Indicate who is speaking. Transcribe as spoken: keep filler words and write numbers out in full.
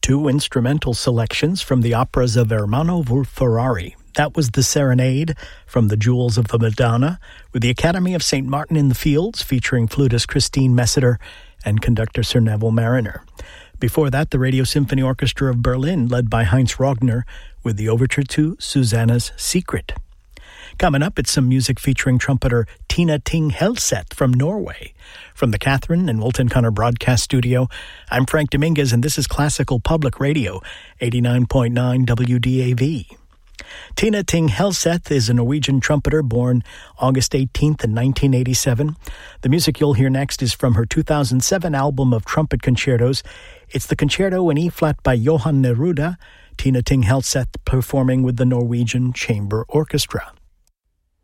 Speaker 1: Two instrumental selections from the operas of Ermanno Ferrari. That was The Serenade from The Jewels of the Madonna, with the Academy of Saint Martin in the Fields, featuring flutist Christine Messiter and conductor Sir Neville Mariner. Before that, the Radio Symphony Orchestra of Berlin, led by Heinz Rogner, with the overture to Susanna's Secret. Coming up, it's some music featuring trumpeter Tina Ting Helseth from Norway. From the Catherine and Wilton Connor Broadcast Studio, I'm Frank Dominguez, and this is Classical Public Radio, eighty-nine point nine W D A V. Tina Ting Helseth is a Norwegian trumpeter born August eighteenth in nineteen eighty-seven. The music you'll hear next is from her two thousand seven album of trumpet concertos. It's the Concerto in E-flat by Johan Neruda, Tina Ting Helseth performing with the Norwegian Chamber Orchestra.